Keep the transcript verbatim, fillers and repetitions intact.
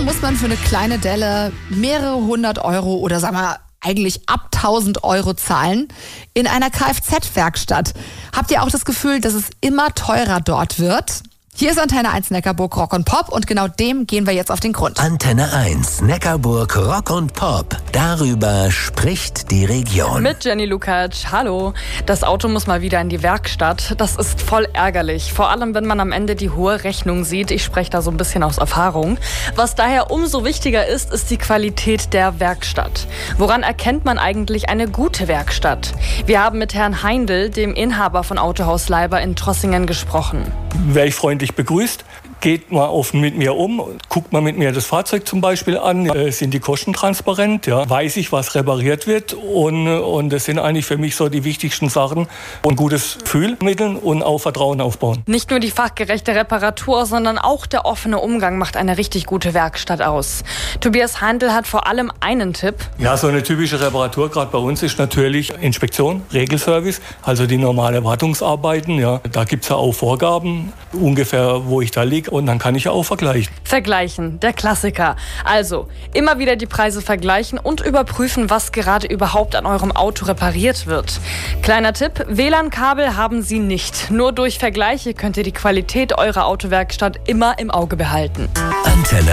muss man für eine kleine Delle mehrere hundert Euro oder sagen wir eigentlich ab tausend Euro zahlen in einer Kfz-Werkstatt. Habt ihr auch das Gefühl, dass es immer teurer dort wird? Hier ist Antenne eins Neckarburg Rock und Pop und genau dem gehen wir jetzt auf den Grund. Antenne eins Neckarburg Rock und Pop. Darüber spricht die Region. Mit Jenny Lukacs. Hallo. Das Auto muss mal wieder in die Werkstatt. Das ist voll ärgerlich. Vor allem, wenn man am Ende die hohe Rechnung sieht. Ich spreche da so ein bisschen aus Erfahrung. Was daher umso wichtiger ist, ist die Qualität der Werkstatt. Woran erkennt man eigentlich eine gute Werkstatt? Wir haben mit Herrn Heindl, dem Inhaber von Autohaus Leiber in Trossingen, gesprochen. Wäre ich freundlich begrüßt, geht mal offen mit mir um, guckt mal mit mir das Fahrzeug zum Beispiel an, äh, sind die Kosten transparent, ja, weiß ich, was repariert wird und, und das sind eigentlich für mich so die wichtigsten Sachen. Ein gutes Gefühl mitteln und auch Vertrauen aufbauen. Nicht nur die fachgerechte Reparatur, sondern auch der offene Umgang macht eine richtig gute Werkstatt aus. Tobias Heindl hat vor allem einen Tipp. Ja, so eine typische Reparatur gerade bei uns ist natürlich Inspektion, Regelservice, also die normale Wartungsarbeiten. Ja. Da gibt es ja auch Vorgaben, ungefähr wo ich da liege. Und dann kann ich ja auch vergleichen. Vergleichen, der Klassiker. Also, immer wieder die Preise vergleichen und überprüfen, was gerade überhaupt an eurem Auto repariert wird. Kleiner Tipp, W L A N-Kabel haben Sie nicht. Nur durch Vergleiche könnt ihr die Qualität eurer Autowerkstatt immer im Auge behalten. Antenne